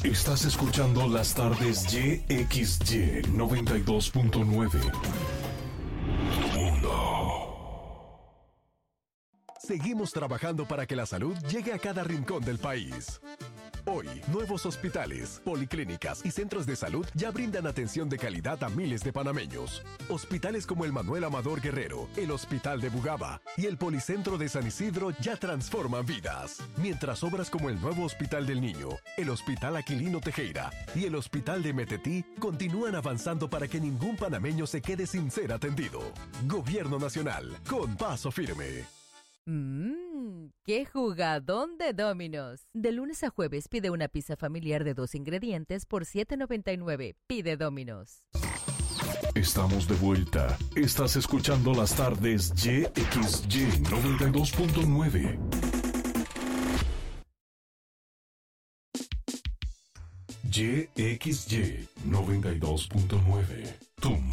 Estás escuchando las tardes YXY 92.9. Mundo. Seguimos trabajando para que la salud llegue a cada rincón del país. Hoy, nuevos hospitales, policlínicas y centros de salud ya brindan atención de calidad a miles de panameños. Hospitales como el Manuel Amador Guerrero, el Hospital de Bugaba y el Policentro de San Isidro ya transforman vidas. Mientras obras como el nuevo Hospital del Niño, el Hospital Aquilino Tejera y el Hospital de Metetí continúan avanzando para que ningún panameño se quede sin ser atendido. Gobierno Nacional, con paso firme. ¡Qué jugadón de Domino's! De lunes a jueves pide una pizza familiar de 2 ingredientes por $7.99. Pide Domino's. Estamos de vuelta. Estás escuchando las tardes YXY 92.9. YXY 92.9. Tu